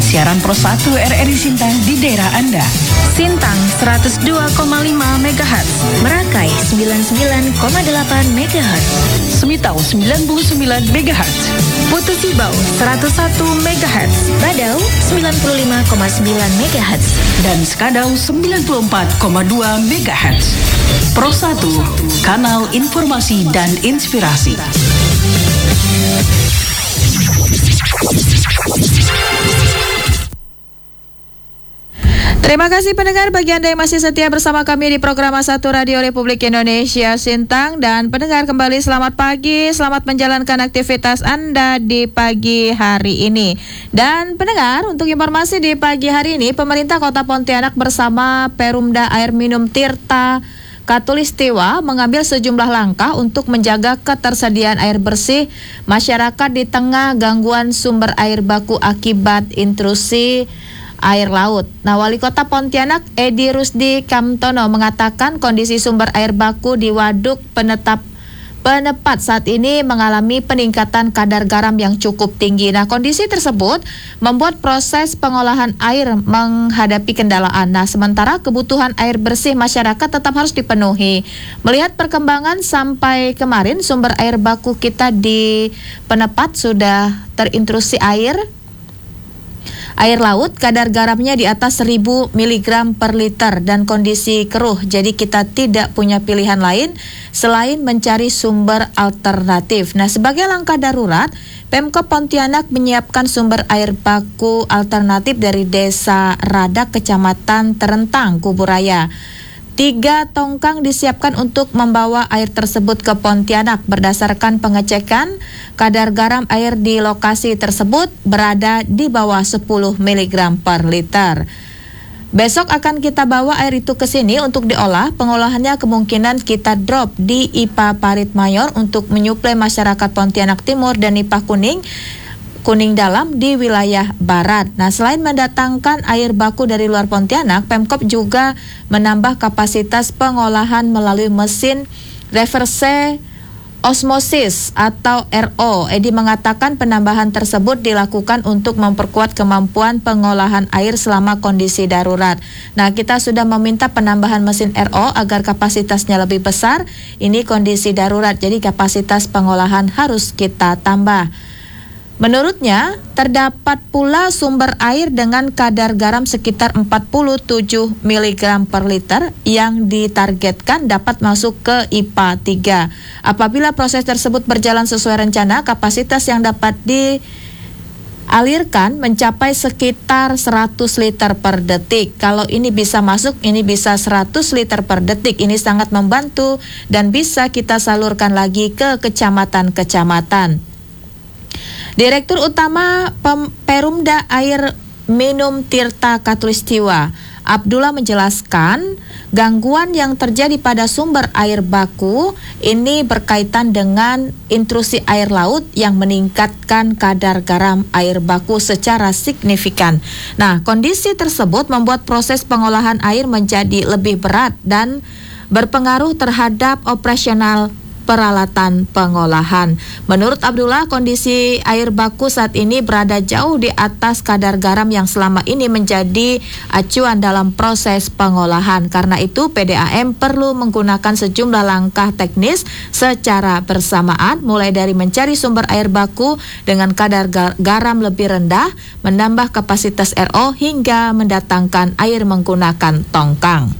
Siaran Pro 1 RRI Sintang di daerah Anda. Sintang 102,5 MHz, Merakai 99,8 MHz, Semitau 99 MHz, Putu Sibau 101 MHz, Badau 95,9 MHz, dan Skadau 94,2 MHz. Pro 1, kanal informasi dan inspirasi. Terima kasih pendengar bagi Anda yang masih setia bersama kami di program 1 Radio Republik Indonesia Sintang. Dan pendengar kembali selamat pagi, selamat menjalankan aktivitas Anda di pagi hari ini. Dan pendengar, untuk informasi di pagi hari ini, pemerintah Kota Pontianak bersama Perumda Air Minum Tirta Katulistiwa mengambil sejumlah langkah untuk menjaga ketersediaan air bersih masyarakat di tengah gangguan sumber air baku akibat intrusi air laut. Nah, Wali Kota Pontianak Edi Rusdi Kamtono mengatakan kondisi sumber air baku di Waduk Penepat saat ini mengalami peningkatan kadar garam yang cukup tinggi. Nah, kondisi tersebut membuat proses pengolahan air menghadapi kendalaan. Nah, sementara kebutuhan air bersih masyarakat tetap harus dipenuhi. Melihat perkembangan sampai kemarin, sumber air baku kita di Penepat sudah terintrusi air laut, kadar garamnya di atas 1000 mg per liter dan kondisi keruh. Jadi kita tidak punya pilihan lain selain mencari sumber alternatif. Nah, sebagai langkah darurat, Pemkab Pontianak menyiapkan sumber air baku alternatif dari Desa Radak, Kecamatan Terentang, Kuburaya. 3 tongkang disiapkan untuk membawa air tersebut ke Pontianak. Berdasarkan pengecekan, kadar garam air di lokasi tersebut berada di bawah 10 mg per liter. Besok akan kita bawa air itu ke sini untuk diolah. Pengolahannya kemungkinan kita drop di IPA Parit Mayor untuk menyuplai masyarakat Pontianak Timur dan IPA Kuning Dalam di wilayah barat. Nah, selain mendatangkan air baku dari luar Pontianak, Pemkab juga menambah kapasitas pengolahan melalui mesin reverse osmosis atau RO. Edi mengatakan penambahan tersebut dilakukan untuk memperkuat kemampuan pengolahan air selama kondisi darurat. Nah, kita sudah meminta penambahan mesin RO agar kapasitasnya lebih besar. Ini kondisi darurat, jadi kapasitas pengolahan harus kita tambah. Menurutnya, terdapat pula sumber air dengan kadar garam sekitar 47 mg per liter yang ditargetkan dapat masuk ke IPA 3. Apabila proses tersebut berjalan sesuai rencana, kapasitas yang dapat dialirkan mencapai sekitar 100 liter per detik. Kalau ini bisa masuk, ini bisa 100 liter per detik. Ini sangat membantu dan bisa kita salurkan lagi ke kecamatan-kecamatan. Direktur Utama Perumda Air Minum Tirta Katulistiwa, Abdullah menjelaskan, gangguan yang terjadi pada sumber air baku ini berkaitan dengan intrusi air laut yang meningkatkan kadar garam air baku secara signifikan. Nah, kondisi tersebut membuat proses pengolahan air menjadi lebih berat dan berpengaruh terhadap operasional peralatan pengolahan. Menurut Abdullah, kondisi air baku saat ini berada jauh di atas kadar garam yang selama ini menjadi acuan dalam proses pengolahan. Karena itu, PDAM perlu menggunakan sejumlah langkah teknis secara bersamaan, mulai dari mencari sumber air baku dengan kadar garam lebih rendah, menambah kapasitas RO, hingga mendatangkan air menggunakan tongkang.